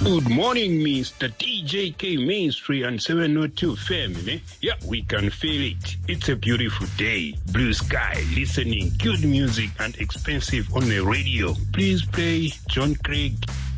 Good morning, Mr. DJK Main Street and 702 family. Yeah, we can feel it. It's a beautiful day. Blue sky, listening, good music and expensive on the radio. Please play John Craig